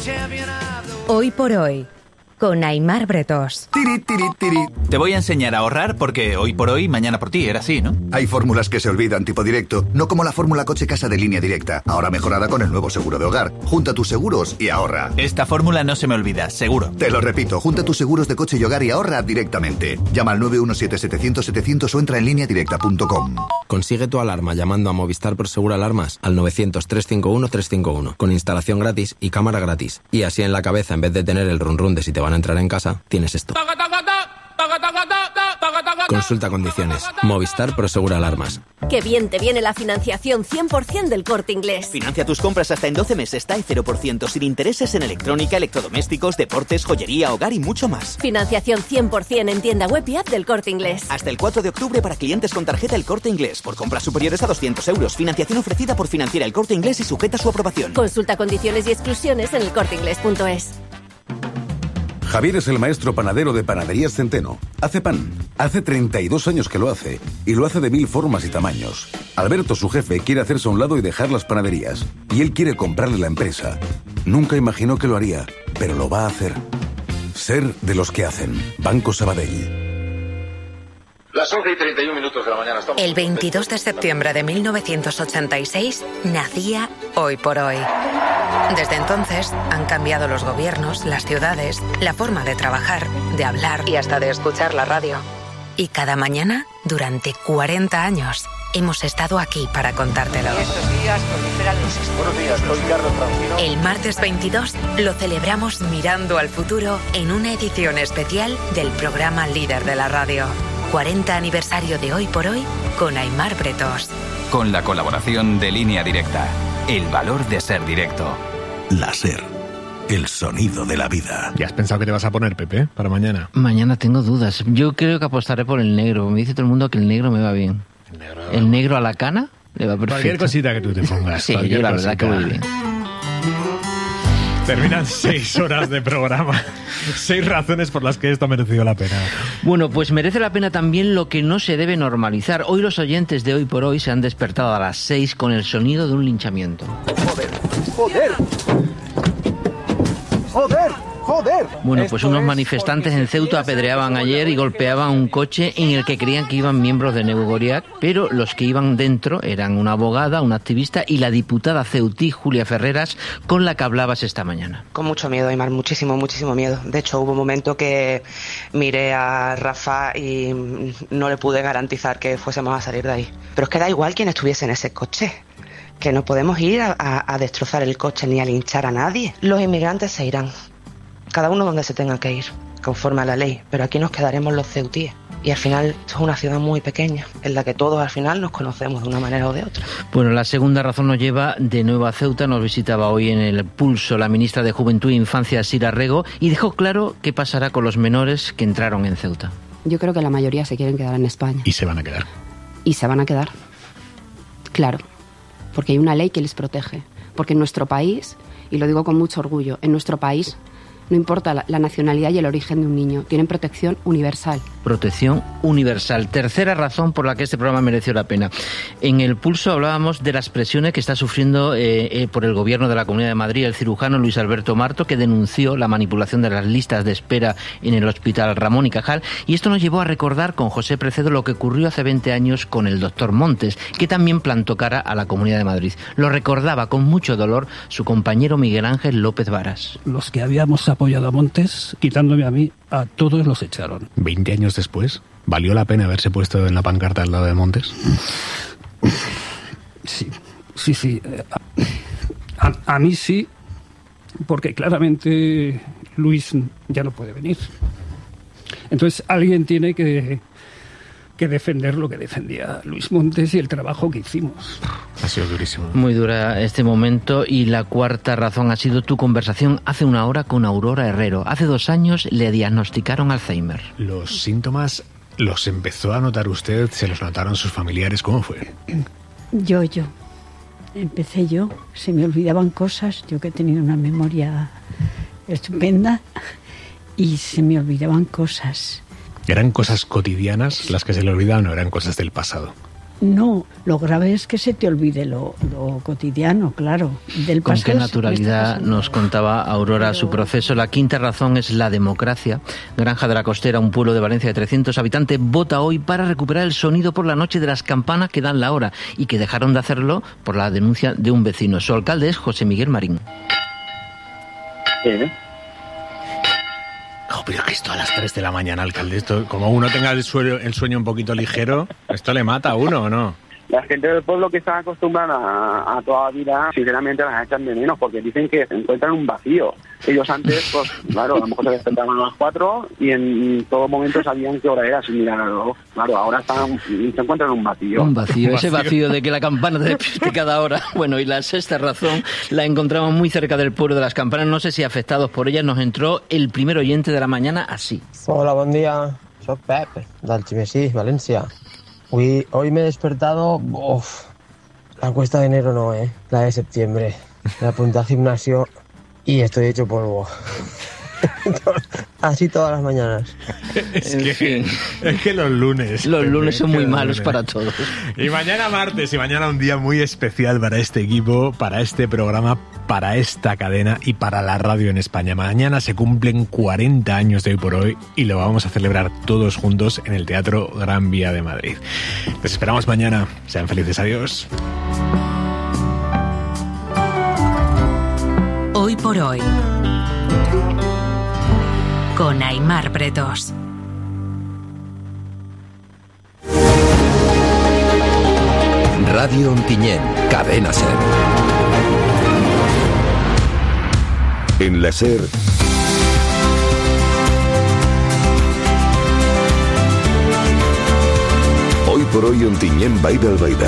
Hoy por hoy, con Aimar Bretós. Tiri, tiri, tiri. Te voy a enseñar a ahorrar porque hoy por hoy, mañana por ti, era así, ¿no? Hay fórmulas que se olvidan tipo directo, no como la fórmula coche-casa de Línea Directa, ahora mejorada con el nuevo seguro de hogar. Junta tus seguros y ahorra. Esta fórmula no se me olvida, seguro. Te lo repito, junta tus seguros de coche y hogar y ahorra directamente. Llama al 917-700-700 o entra en lineadirecta.com. Consigue tu alarma llamando a Movistar Prosegur Alarmas al 900-351-351, con instalación gratis y cámara gratis. Y así en la cabeza, en vez de tener el run-run de si te van a entrar en casa, tienes esto. Consulta condiciones. Movistar Prosegur Alarmas. Qué bien te viene la financiación 100% del Corte Inglés. Financia tus compras hasta en 12 meses, TAE 0%, sin intereses en electrónica, electrodomésticos, deportes, joyería, hogar y mucho más. Financiación 100% en tienda web y app del Corte Inglés. Hasta el 4 de octubre para clientes con tarjeta El Corte Inglés. Por compras superiores a 200 euros. Financiación ofrecida por Financiera El Corte Inglés y sujeta a su aprobación. Consulta condiciones y exclusiones en elcorteinglés.es. Javier es el maestro panadero de Panaderías Centeno. Hace pan. Hace 32 años que lo hace. Y lo hace de 1000 formas y tamaños. Alberto, su jefe, quiere hacerse a un lado y dejar las panaderías. Y él quiere comprarle la empresa. Nunca imaginó que lo haría, pero lo va a hacer. Ser de los que hacen. Banco Sabadell. Las 11:31 de la mañana. El 22 de septiembre de 1986 nacía Hoy por Hoy. Desde entonces han cambiado los gobiernos, las ciudades, la forma de trabajar, de hablar y hasta de escuchar la radio. Y cada mañana, durante 40 años, hemos estado aquí para contártelo. Estos días proliferan los... Buenos días, soy Carlos Francino. El martes 22 lo celebramos mirando al futuro en una edición especial del programa líder de la radio. 40 aniversario de Hoy por Hoy con Aimar Bretós. Con la colaboración de Línea Directa. El valor de ser directo. La SER. El sonido de la vida. ¿Ya has pensado que te vas a poner, Pepe, para mañana? Mañana tengo dudas. Yo creo que apostaré por el negro. Me dice todo el mundo que el negro me va bien. ¿El negro a la cana? Le va perfecto. Cualquier cosita que tú te pongas. Sí, yo la verdad que voy bien. Terminan 6 horas de programa. 6 razones por las que esto ha merecido la pena. Bueno, pues merece la pena también lo que no se debe normalizar. Hoy los oyentes de Hoy por Hoy se han despertado a las 6 con el sonido de un linchamiento. ¡Joder! Bueno, pues unos manifestantes en Ceuta apedreaban ayer y golpeaban un coche en el que creían que iban miembros de Negu Goriak, pero los que iban dentro eran una abogada, una activista y la diputada ceutí Julia Ferreras, con la que hablabas esta mañana. Con mucho miedo, Aimar, muchísimo miedo. De hecho, hubo un momento que miré a Rafa y no le pude garantizar que fuésemos a salir de ahí. Pero es que da igual quién estuviese en ese coche. Que no podemos ir a destrozar el coche ni a linchar a nadie. Los inmigrantes se irán. Cada uno donde se tenga que ir, conforme a la ley, pero aquí nos quedaremos los ceutíes. Y al final esto es una ciudad muy pequeña, en la que todos al final nos conocemos de una manera o de otra. Bueno, la segunda razón nos lleva de nuevo a Ceuta. Nos visitaba hoy en El Pulso la ministra de Juventud e Infancia, Sira Rego, y dejó claro qué pasará con los menores que entraron en Ceuta. Yo creo que la mayoría se quieren quedar en España. Y se van a quedar. Y se van a quedar, claro, porque hay una ley que les protege. Porque en nuestro país, y lo digo con mucho orgullo, en nuestro país no importa la nacionalidad y el origen de un niño, tienen protección universal. Protección universal. Tercera razón por la que este programa mereció la pena. En El Pulso hablábamos de las presiones que está sufriendo por el gobierno de la Comunidad de Madrid el cirujano Luis Alberto Marto, que denunció la manipulación de las listas de espera en el Hospital Ramón y Cajal. Y esto nos llevó a recordar con José Precedo lo que ocurrió hace 20 años con el doctor Montes, que también plantó cara a la Comunidad de Madrid. Lo recordaba con mucho dolor su compañero Miguel Ángel López Varas. Los que habíamos apoyado a Montes, quitándome a mí, a todos los echaron. 20 años después, ¿valió la pena haberse puesto en la pancarta al lado de Montes? Sí. A mí sí, porque claramente Luis ya no puede venir. Entonces alguien tiene que defender lo que defendía Luis Montes y el trabajo que hicimos. Ha sido durísimo. Muy dura este momento. Y la cuarta razón ha sido tu conversación hace una hora con Aurora Herrero. Hace 2 años le diagnosticaron Alzheimer. ¿Los síntomas los empezó a notar usted? ¿Se los notaron sus familiares? ¿Cómo fue? Yo. Empecé yo. Se me olvidaban cosas. Yo que he tenido una memoria estupenda. Y se me olvidaban cosas. ¿Eran cosas cotidianas las que se le olvidaban o eran cosas del pasado? No, lo grave es que se te olvide lo cotidiano, claro. Con qué naturalidad nos contaba Aurora su proceso. La quinta razón es la democracia. Granja de la Costera, un pueblo de Valencia de 300 habitantes, vota hoy para recuperar el sonido por la noche de las campanas que dan la hora y que dejaron de hacerlo por la denuncia de un vecino. Su alcalde es José Miguel Marín. Pero que esto a las 3 de la mañana, alcalde, esto, como uno tenga el sueño un poquito ligero, ¿esto le mata a uno o no? La gente del pueblo que está acostumbrada a toda la vida, sinceramente las echan de menos porque dicen que se encuentran un vacío. Ellos antes, pues claro, a lo mejor se despertaban a las 4 y en todo momento sabían qué hora era sin mirar al reloj. Claro, ahora se encuentran un vacío. Un vacío, ese vacío de que la campana te despierte cada hora. Bueno, y la sexta razón la encontramos muy cerca del pueblo de las campanas. No sé si afectados por ella nos entró el primer oyente de la mañana así. Hola, buen día. Soy Pepe, del Chimesí, Valencia. Hoy me he despertado, la cuesta de enero no, la de septiembre. Me apunté al gimnasio y estoy hecho polvo. Así todas las mañanas. Es que los lunes... Los lunes son muy malos para todos. Y mañana martes, y mañana un día muy especial para este equipo, para este programa, para esta cadena y para la radio en España. Mañana se cumplen 40 años de Hoy por Hoy y lo vamos a celebrar todos juntos en el Teatro Gran Vía de Madrid. Les esperamos mañana. Sean felices. Adiós. Hoy por Hoy, con Aimar Bretos. Radio Ontinyent, Cadena SER. En la SER, Hoy por Hoy Ontinyent Baida al Baida.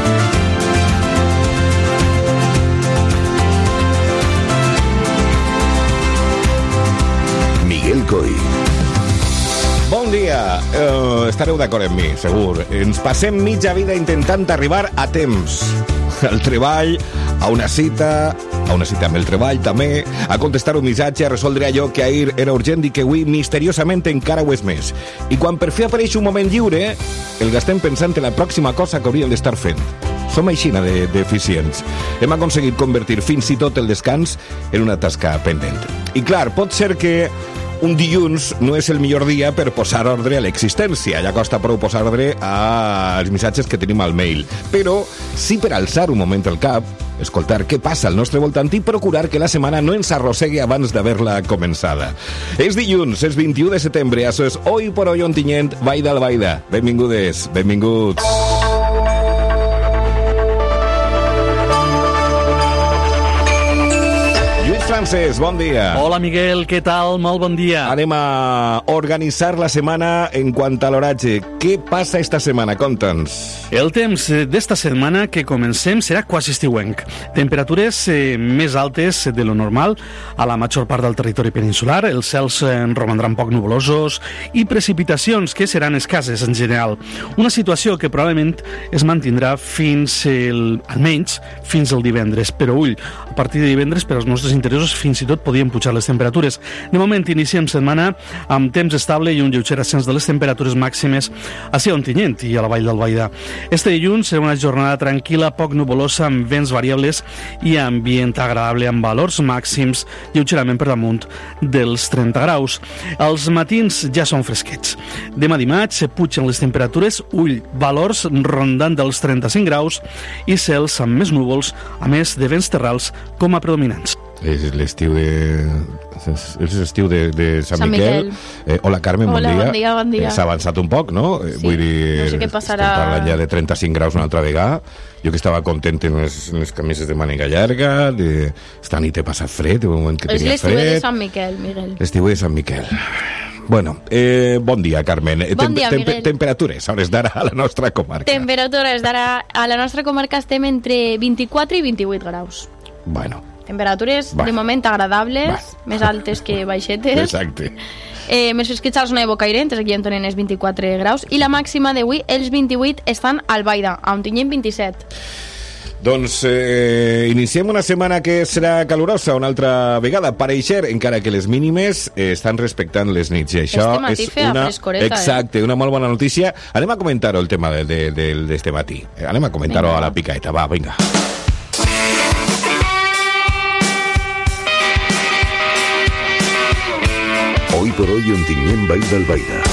Miguel Coy. Bon dia. Estareu d'acord amb mi, segur. Ens passem mitja vida intentant arribar a temps. Al treball, a una cita amb el treball també, a contestar un missatge, a resoldre allò que ahir era urgent i que avui misteriosament encara ho és més. I quan per fi apareix un moment lliure, el gastem pensant en la pròxima cosa que hauríem d'estar fent. Som aixina d'eficients. Hem aconseguit convertir fins i tot el descans en una tasca pendent. I clar, pot ser que un dilluns no és el millor dia per posar ordre a l'existència. Ja costa prou posar ordre als missatges que tenim al mail. Però sí per alçar un moment el cap, escoltar què passa al nostre voltant i procurar que la setmana no ens arrossegui abans d'haver-la començada. És dilluns, és 21 de setembre. Això és Hoy por Hoy Ontinyent, Baida al Baida. Benvingudes, benvinguts. Francesc, bon dia. Hola, Miguel, què tal? Molt bon dia. Anem a organitzar la setmana en quant a l'oratge. Què passa esta setmana? Conta'ns. El temps d'esta setmana que comencem serà quasi estiuenc. Temperatures més altes de lo normal a la major part del territori peninsular. Els cels romandran poc nuvolosos i precipitacions que seran escasses en general. Una situació que probablement es mantindrà almenys fins el divendres. Però ull, a partir de divendres, per als nostres interessos, fins i tot podien pujar les temperatures. De moment iniciem setmana amb temps estable i un lleuger ascens de les temperatures màximes a Ontinyent i a la Vall d'Albaida. Este dilluns serà una jornada tranquil·la, poc nuvolosa, amb vents variables i ambient agradable amb valors màxims lleugerament per damunt dels 30 graus. Els matins ja són fresquets. Demà dimarts se pugen les temperatures, valors rondant dels 35 graus i cels amb més núvols, a més de vents terrals com a predominants. És l'estiu de Sant Miquel. Hola, Carmen, hola, bon dia. Bon dia. S'ha avançat un poc, no? Sí. Vull dir, no sé què passarà. Estem parlant ja de 35 graus una altra vegada. Jo que estava content en les camises de màniga llarga, esta nit he passat fred, un moment que tenia fred. És l'estiu de Sant Miquel, Miguel. L'estiu de Sant Miquel. Bueno, bon dia, Carmen. Bon dia, Miguel. Temperatures, a hores d'ara a la nostra comarca. Temperatures d'ara a la nostra comarca estem entre 24 i 28 graus. Bueno. Temperatures de moment agradables, més altes que baixetes. Exacte. Més fresquets a la zona de Bocairent, aquí en tenen els 24 graus, i la màxima d'avui, els 28, estan al Baida, a Ontinyent 27. Doncs iniciem una setmana que serà calorosa una altra vegada. Per això, encara que les mínimes estan respectant les nits. I això és una... Exacte, una molt bona notícia. Anem a comentar-ho, el tema d'este matí. Anem a comentar-ho a la picaeta. Va, vinga. Hoy por hoy Ontinyent Vall d'Albaida.